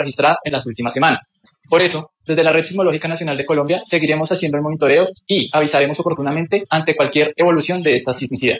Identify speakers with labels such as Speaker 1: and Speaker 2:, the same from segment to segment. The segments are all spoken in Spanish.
Speaker 1: registrada en las últimas semanas. Por eso, desde la Red Sismológica Nacional de Colombia seguiremos haciendo el monitoreo y avisaremos oportunamente ante cualquier evolución de esta sismicidad.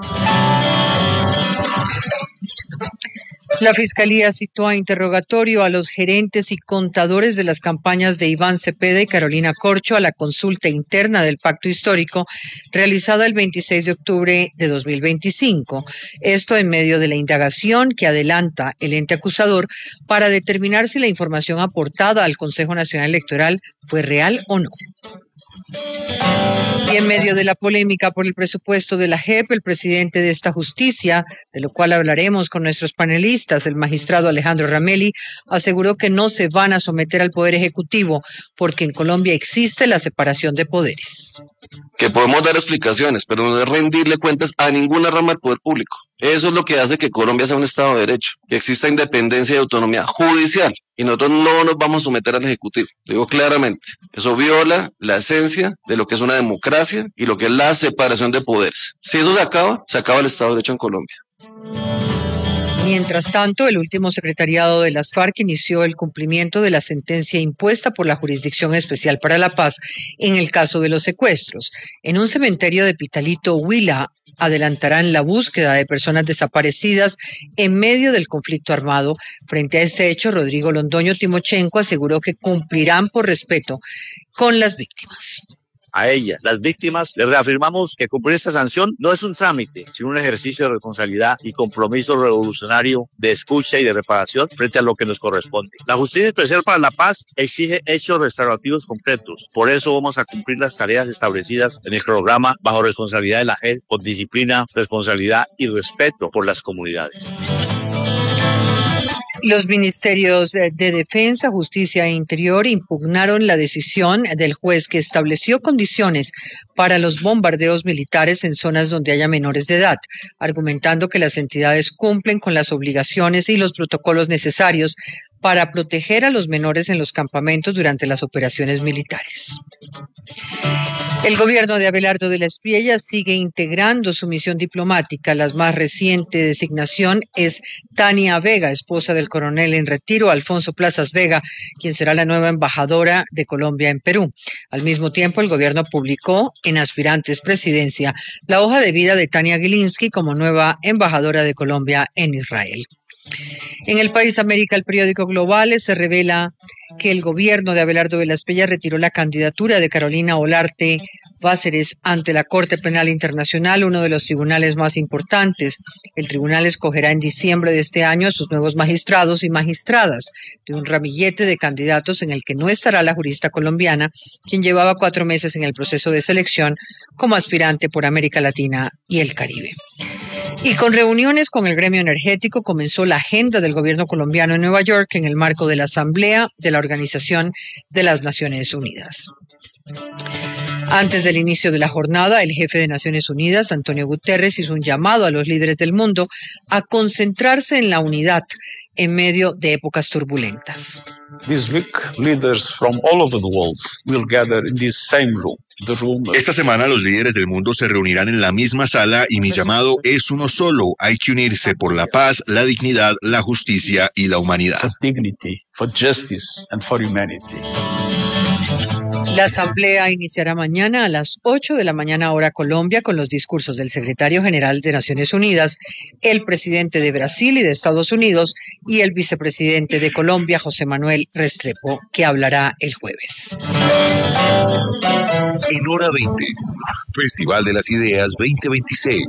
Speaker 2: La Fiscalía citó a interrogatorio a los gerentes y contadores de las campañas de Iván Cepeda y Carolina Corcho a la consulta interna del Pacto Histórico realizada el 26 de octubre de 2025. Esto en medio de la indagación que adelanta el ente acusador para determinar si la información aportada al Consejo Nacional Electoral fue real o no. Y en medio de la polémica por el presupuesto de la JEP, el presidente de esta justicia, de lo cual hablaremos con nuestros panelistas, el magistrado Alejandro Ramelli, aseguró que no se van a someter al Poder Ejecutivo porque en Colombia existe la separación de poderes.
Speaker 3: Que podemos dar explicaciones, pero no es rendirle cuentas a ninguna rama del poder público. Eso es lo que hace que Colombia sea un Estado de Derecho, que exista independencia y autonomía judicial. Y nosotros no nos vamos a someter al Ejecutivo. Lo digo claramente. Eso viola la esencia de lo que es una democracia y lo que es la separación de poderes. Si eso se acaba el Estado de Derecho en Colombia.
Speaker 2: Mientras tanto, el último secretariado de las FARC inició el cumplimiento de la sentencia impuesta por la Jurisdicción Especial para la Paz en el caso de los secuestros. En un cementerio de Pitalito, Huila, adelantarán la búsqueda de personas desaparecidas en medio del conflicto armado. Frente a este hecho, Rodrigo Londoño Timochenko aseguró que cumplirán por respeto con las víctimas.
Speaker 4: A ellas, las víctimas, les reafirmamos que cumplir esta sanción no es un trámite, sino un ejercicio de responsabilidad y compromiso revolucionario de escucha y de reparación frente a lo que nos corresponde. La Justicia Especial para la Paz exige hechos restaurativos concretos. Por eso vamos a cumplir las tareas establecidas en el programa bajo responsabilidad de la JEP, con disciplina, responsabilidad y respeto por las comunidades.
Speaker 2: Los ministerios de Defensa, Justicia e Interior impugnaron la decisión del juez que estableció condiciones para los bombardeos militares en zonas donde haya menores de edad, argumentando que las entidades cumplen con las obligaciones y los protocolos necesarios para proteger a los menores en los campamentos durante las operaciones militares. El gobierno de Abelardo de la Espriella sigue integrando su misión diplomática. La más reciente designación es Tania Vega, esposa del coronel en retiro Alfonso Plazas Vega, quien será la nueva embajadora de Colombia en Perú. Al mismo tiempo, el gobierno publicó en Aspirantes Presidencia la hoja de vida de Tania Gilinski como nueva embajadora de Colombia en Israel. En el país América, el periódico Global se revela que el gobierno de Abelardo de la Espriella retiró la candidatura de Carolina Olarte Cáceres ante la Corte Penal Internacional, uno de los tribunales más importantes. El tribunal escogerá en diciembre de este año a sus nuevos magistrados y magistradas de un ramillete de candidatos en el que no estará la jurista colombiana, quien llevaba 4 meses en el proceso de selección como aspirante por América Latina y el Caribe. Y con reuniones con el gremio energético comenzó la agenda del gobierno colombiano en Nueva York en el marco de la Asamblea de la Organización de las Naciones Unidas. Antes del inicio de la jornada, el jefe de Naciones Unidas, Antonio Guterres, hizo un llamado a los líderes del mundo a concentrarse en la unidad en medio de épocas turbulentas.
Speaker 5: This week, leaders from all over the world will gather in this same room.
Speaker 6: Esta semana los líderes del mundo se reunirán en la misma sala y mi llamado es uno solo. Hay que unirse por la paz, la dignidad, la justicia y la humanidad.
Speaker 5: For dignity, for justice and for humanity.
Speaker 2: La asamblea iniciará mañana a las 8 de la mañana hora Colombia con los discursos del secretario general de Naciones Unidas, el presidente de Brasil y de Estados Unidos y el vicepresidente de Colombia, José Manuel Restrepo, que hablará el jueves.
Speaker 6: En Hora 20, Festival de las Ideas 2026.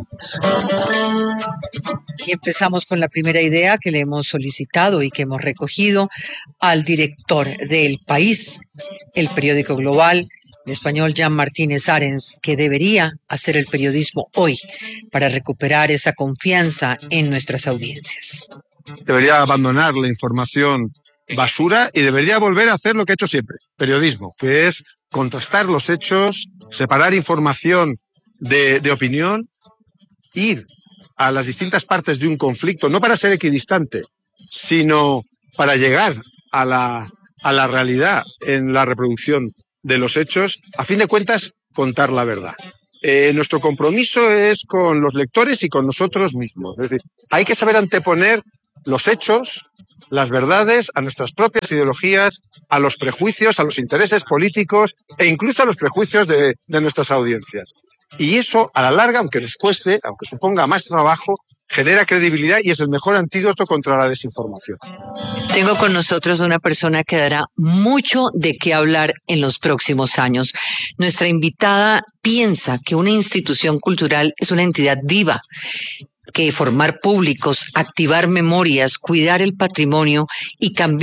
Speaker 2: Y empezamos con la primera idea que le hemos solicitado y que hemos recogido al director del País, el periódico Global, el español Jan Martínez Arens, que debería hacer el periodismo hoy para recuperar esa confianza en nuestras audiencias.
Speaker 7: Debería abandonar la información basura y debería volver a hacer lo que ha hecho siempre, periodismo, que es contrastar los hechos, separar información de opinión, ir a las distintas partes de un conflicto, no para ser equidistante, sino para llegar a la realidad en la reproducción de los hechos, a fin de cuentas, contar la verdad. Nuestro compromiso es con los lectores y con nosotros mismos. Es decir, hay que saber anteponer los hechos, las verdades, a nuestras propias ideologías, a los prejuicios, a los intereses políticos e incluso a los prejuicios de nuestras audiencias. Y eso, a la larga, aunque nos cueste, aunque suponga más trabajo, genera credibilidad y es el mejor antídoto contra la desinformación.
Speaker 2: Tengo con nosotros una persona que dará mucho de qué hablar en los próximos años. Nuestra invitada piensa que una institución cultural es una entidad viva, que formar públicos, activar memorias, cuidar el patrimonio y cambiar